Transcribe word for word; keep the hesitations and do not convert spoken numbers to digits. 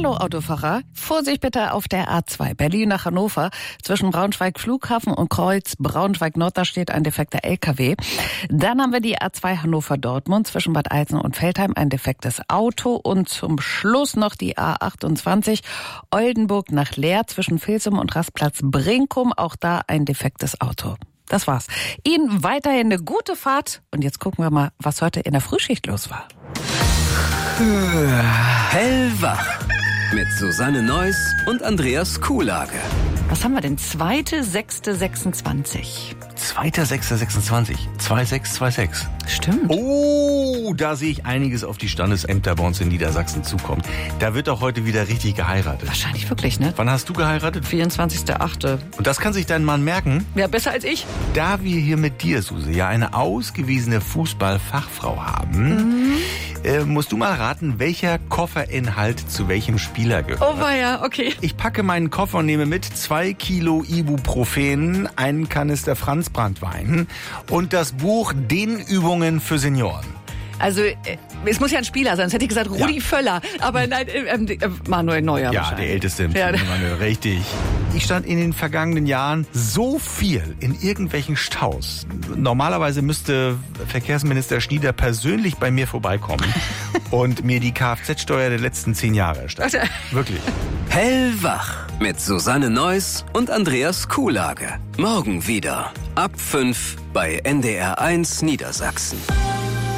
Hallo Autofahrer, Vorsicht bitte auf der A zwei, Berlin nach Hannover. Zwischen Braunschweig Flughafen und Kreuz Braunschweig Nord, da steht ein defekter L K W. Dann haben wir die A zwei Hannover Dortmund, zwischen Bad Eilsen und Veltheim ein defektes Auto. Und zum Schluss noch die A achtundzwanzig, Oldenburg nach Leer, zwischen Vilsum und Rastplatz Brinkum, auch da ein defektes Auto. Das war's. Ihnen weiterhin eine gute Fahrt. Und jetzt gucken wir mal, was heute in der Frühschicht los war. Hellwach mit Susanne Neuss und Andreas Kuhlage. Was haben wir denn? zweiter sechster sechsundzwanzig. zweiter sechster sechsundzwanzig. zwei sechs zwei sechs. Stimmt. Oh, da sehe ich einiges auf die Standesämter bei uns in Niedersachsen zukommen. Da wird auch heute wieder richtig geheiratet. Wahrscheinlich wirklich, ne? Wann hast du geheiratet? vierundzwanzigster achter Und das kann sich dein Mann merken? Ja, besser als ich. Da wir hier mit dir, Suse, ja eine ausgewiesene Fußballfachfrau haben, mhm. äh, musst du mal raten, welcher Kofferinhalt zu welchem Spieler gehört. Oh weia, okay. Ich packe meinen Koffer und nehme mit zwei Kilo Ibuprofen, einen Kanister Franzbranntwein und das Buch Dehnübungen für Senioren. Also, äh, es muss ja ein Spieler sein, sonst hätte ich gesagt Rudi Ja. Völler. Aber nein, äh, äh, Manuel Neuer Ja, wahrscheinlich. der älteste im Ja. Team, Manuel, richtig. Ich stand in den vergangenen Jahren so viel in irgendwelchen Staus. Normalerweise müsste Verkehrsminister Schnieder persönlich bei mir vorbeikommen und mir die Kfz-Steuer der letzten zehn Jahre erstatten. Wirklich. Hellwach mit Susanne Neuss und Andreas Kuhlage. Morgen wieder ab fünf bei N D R eins Niedersachsen.